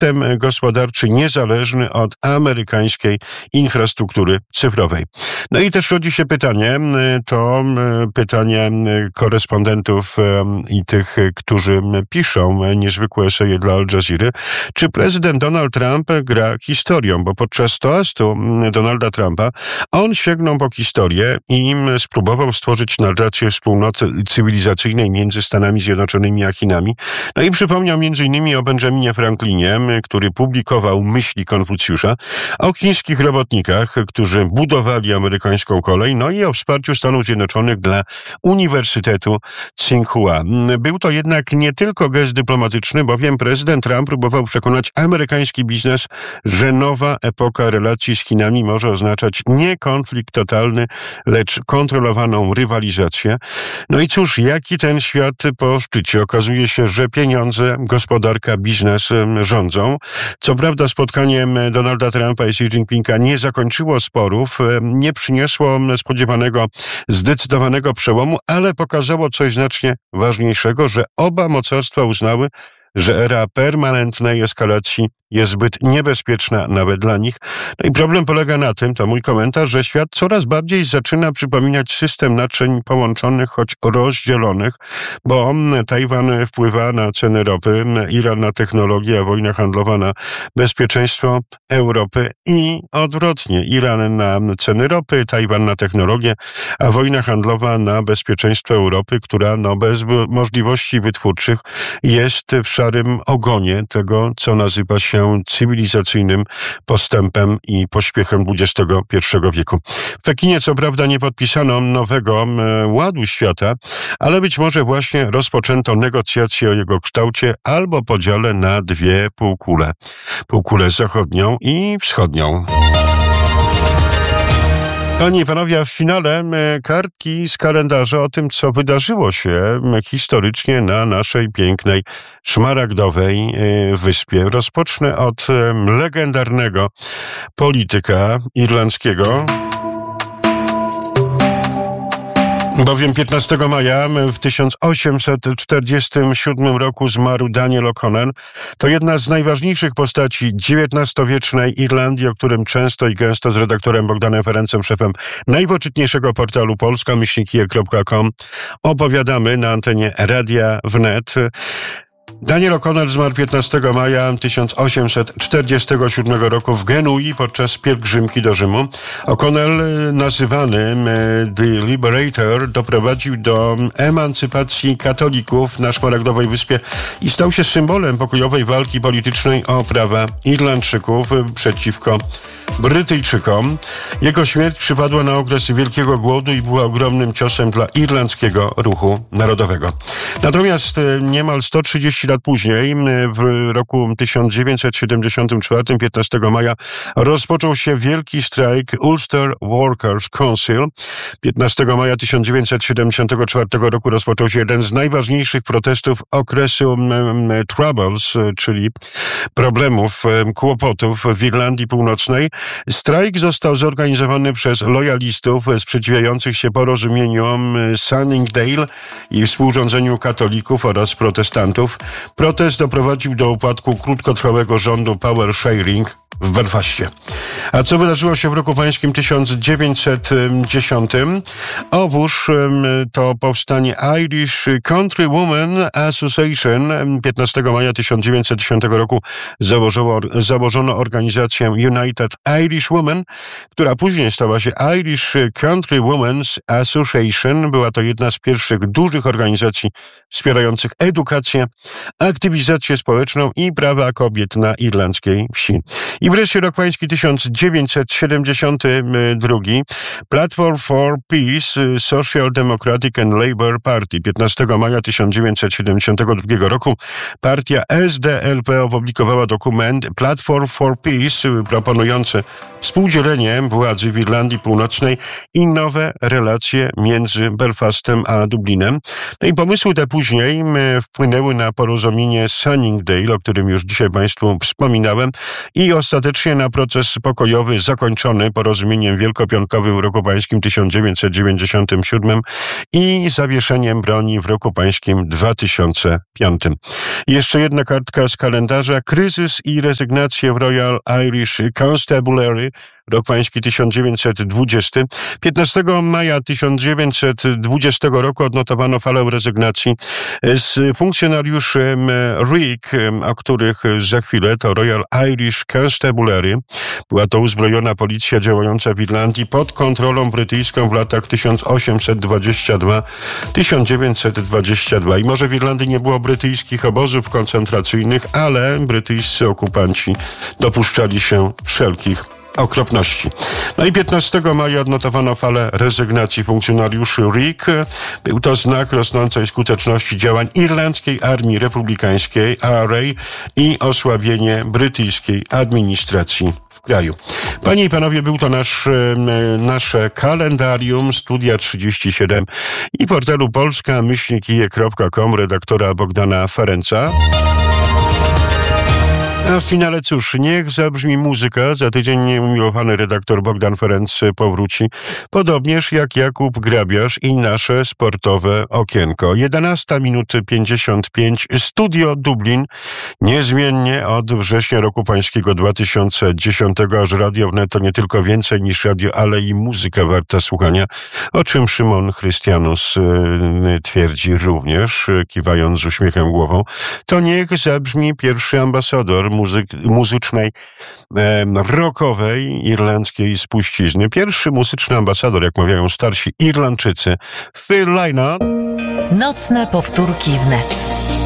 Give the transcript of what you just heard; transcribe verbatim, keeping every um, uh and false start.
system gospodarczy niezależny od amerykańskiej infrastruktury cyfrowej. No i też rodzi się pytanie, to pytanie korespondentów i tych, którzy piszą niezwykłe eseje dla Al Jazeera, czy prezydent Donald Trump gra historią, bo podczas toastu Donalda Trumpa on sięgnął po historię i spróbował stworzyć narrację wspólnoty cywilizacyjnej między Stanami Zjednoczonymi a Chinami. No i przypomniał między innymi o Benjaminie Franklinie, który publikował myśli Konfucjusza, o chińskich robotnikach, którzy budowali amerykańską kolej, no i o wsparciu Stanów Zjednoczonych dla Uniwersytetu Tsinghua. Był to jednak nie tylko gest dyplomatyczny, bowiem prezydent Trump próbował przekonać amerykański biznes, że nowa epoka relacji z Chinami może oznaczać nie konflikt totalny, lecz kontrolowaną rywalizację. No i cóż, jaki ten świat po szczycie? Okazuje się, że pieniądze, gospodarka, biznes rządzą. Co prawda spotkanie Donalda Trumpa i Xi Jinpinga nie zakończyło sporów, nie przyniosło spodziewanego, zdecydowanego przełomu, ale pokazało coś znacznie ważniejszego, że oba mocarstwa uznały, że era permanentnej eskalacji jest zbyt niebezpieczna nawet dla nich. No i problem polega na tym, to mój komentarz, że świat coraz bardziej zaczyna przypominać system naczyń połączonych, choć rozdzielonych, bo Tajwan wpływa na ceny ropy, Iran na technologię, a wojna handlowa na bezpieczeństwo Europy i odwrotnie. Iran na ceny ropy, Tajwan na technologię, a wojna handlowa na bezpieczeństwo Europy, która no bez możliwości wytwórczych jest w szarym ogonie tego, co nazywa się cywilizacyjnym postępem i pośpiechem dwudziestego pierwszego wieku. W Pekinie co prawda nie podpisano nowego e, ładu świata, ale być może właśnie rozpoczęto negocjacje o jego kształcie albo podziale na dwie półkule. Półkulę zachodnią i wschodnią. Panie i panowie, a w finale kartki z kalendarza o tym, co wydarzyło się historycznie na naszej pięknej, szmaragdowej wyspie. Rozpocznę od legendarnego polityka irlandzkiego, bowiem piętnastego maja w tysiąc osiemset czterdziestym siódmym roku zmarł Daniel O'Connell. To jedna z najważniejszych postaci dziewiętnastowiecznej Irlandii, o którym często i gęsto z redaktorem Bogdanem Ferencem, szefem najpoczytniejszego portalu polska myślnik kropka com opowiadamy na antenie Radia Wnet. Daniel O'Connell zmarł piętnastego maja tysiąc osiemset czterdziestego siódmego roku w Genui podczas pielgrzymki do Rzymu. O'Connell, nazywany The Liberator, doprowadził do emancypacji katolików na Szmaragdowej Wyspie i stał się symbolem pokojowej walki politycznej o prawa Irlandczyków przeciwko Brytyjczykom. Jego śmierć przypadła na okres Wielkiego Głodu i była ogromnym ciosem dla irlandzkiego ruchu narodowego. Natomiast niemal sto trzydzieści lat później, w roku tysiąc dziewięćset siedemdziesiątym czwartym, piętnastego maja, rozpoczął się wielki strajk Ulster Workers' Council. piętnastego maja tysiąc dziewięćset siedemdziesiątego czwartego roku rozpoczął się jeden z najważniejszych protestów okresu Troubles, czyli problemów, kłopotów w Irlandii Północnej. Strajk został zorganizowany przez lojalistów sprzeciwiających się porozumieniu Sunningdale i współrządzeniu katolików oraz protestantów. Protest doprowadził do upadku krótkotrwałego rządu power sharing w Belfaście. A co wydarzyło się w roku pańskim tysiąc dziewięćset dziesiątym? Otóż to powstanie Irish Countrywomen Association. piętnastego maja tysiąc dziewięćset dziesiątego roku założyło, założono organizację United Irish Women, która później stała się Irish Countrywomen's Association. Była to jedna z pierwszych dużych organizacji wspierających edukację, aktywizację społeczną i prawa kobiet na irlandzkiej wsi. I wreszcie rok pański tysiąc dziewięćset siedemdziesiąty drugi. Platform for Peace, Social Democratic and Labour Party. piętnastego maja tysiąc dziewięćset siedemdziesiątego drugiego roku partia S D L P opublikowała dokument Platform for Peace proponujący współdzielenie władzy w Irlandii Północnej i nowe relacje między Belfastem a Dublinem. No i pomysły te później wpłynęły na porozumienie Sunningdale, o którym już dzisiaj Państwu wspominałem, i ostatecznie ostatecznie na proces pokojowy zakończony porozumieniem wielkopiątkowym w roku pańskim tysiąc dziewięćset dziewięćdziesiątym siódmym i zawieszeniem broni w roku pańskim dwa tysiące piątym. Jeszcze jedna kartka z kalendarza. Kryzys i rezygnacje w Royal Irish Constabulary. Rok pański tysiąc dziewięćset dwudziesty. piętnastego maja tysiąc dziewięćset dwudziestego roku odnotowano falę rezygnacji z funkcjonariuszy R I C, o których za chwilę. To Royal Irish Constabulary. Była to uzbrojona policja działająca w Irlandii pod kontrolą brytyjską w latach tysiąc osiemset dwudziesty drugi do tysiąc dziewięćset dwudziestego drugiego. I może w Irlandii nie było brytyjskich obozów koncentracyjnych, ale brytyjscy okupanci dopuszczali się wszelkich okropności. No i piętnastego maja odnotowano falę rezygnacji funkcjonariuszy R I C. Był to znak rosnącej skuteczności działań Irlandzkiej Armii Republikańskiej I R A i osłabienie brytyjskiej administracji w kraju. Panie i panowie, był to nasz, nasze kalendarium Studia trzydzieści siedem i portalu polska myślnik i e kropka com redaktora Bogdana Ferenca. A w finale cóż, niech zabrzmi muzyka. Za tydzień umiłowany redaktor Bogdan Ferenc powróci. Podobnież jak Jakub Grabiarz i nasze sportowe okienko. jedenasta minut pięćdziesiąt pięć. Studio Dublin. Niezmiennie od września roku pańskiego dwa tysiące dziesiątego, aż Radio Wnet to nie tylko więcej niż radio, ale i muzyka warta słuchania. O czym Szymon Chrystianus yy, twierdzi również, kiwając z uśmiechem głową. To niech zabrzmi pierwszy ambasador muzyk, muzycznej, e, rockowej, irlandzkiej spuścizny. Pierwszy muzyczny ambasador, jak mawiają starsi Irlandczycy, Phil Lynott. Nocne powtórki wnet.